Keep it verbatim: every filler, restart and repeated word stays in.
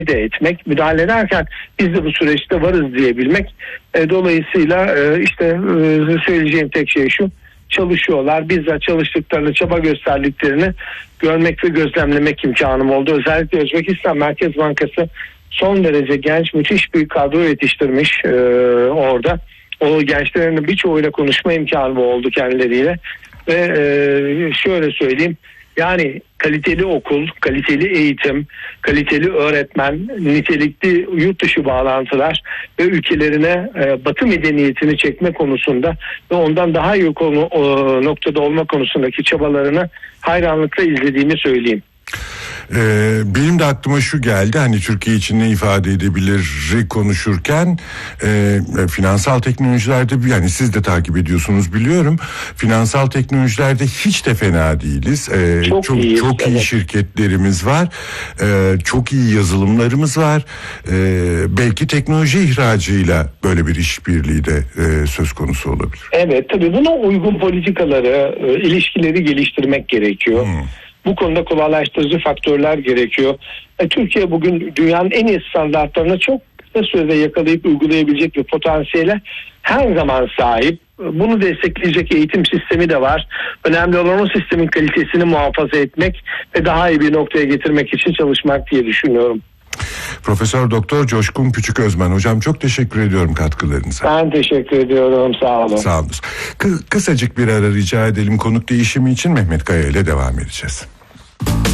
de etmek, müdahale ederken biz de bu süreçte varız diyebilmek. E, dolayısıyla e, işte e, söyleyeceğim tek şey şu: çalışıyorlar. Bizzat çalıştıklarını, çaba gösterdiklerini görmek ve gözlemlemek imkanım oldu. Özellikle Özbekistan Merkez Bankası son derece genç, müthiş bir kadro yetiştirmiş e, orada. O gençlerin birçoğuyla konuşma imkanım oldu kendileriyle. Ve e, şöyle söyleyeyim, yani kaliteli okul, kaliteli eğitim, kaliteli öğretmen, nitelikli yurt dışı bağlantılar ve ülkelerine e, Batı medeniyetini çekme konusunda ve ondan daha iyi konu, o, noktada olma konusundaki çabalarını hayranlıkla izlediğimi söyleyeyim. Ee, benim de aklıma şu geldi, hani Türkiye için ne ifade edebilir konuşurken e, finansal teknolojilerde, yani siz de takip ediyorsunuz biliyorum, finansal teknolojilerde hiç de fena değiliz. Ee, çok çok iyiyiz, çok iyi evet. şirketlerimiz var, ee, çok iyi yazılımlarımız var. Ee, belki teknoloji ihracıyla böyle bir işbirliği de e, söz konusu olabilir. Evet, tabii buna uygun politikaları, e, ilişkileri geliştirmek gerekiyor. Hmm. Bu konuda kolaylaştırıcı faktörler gerekiyor. E, Türkiye bugün dünyanın en iyi standartlarını çok kısa sürede yakalayıp uygulayabilecek bir potansiyele her zaman sahip. Bunu destekleyecek eğitim sistemi de var. Önemli olan o sistemin kalitesini muhafaza etmek ve daha iyi bir noktaya getirmek için çalışmak diye düşünüyorum. Profesör Doktor Coşkun Küçüközmen hocam, çok teşekkür ediyorum katkılarınıza. Ben teşekkür ediyorum, sağ olun. Sağ olun. Kı- kısacık bir ara rica edelim, konuk değişimi için Mehmet Kaya ile devam edeceğiz.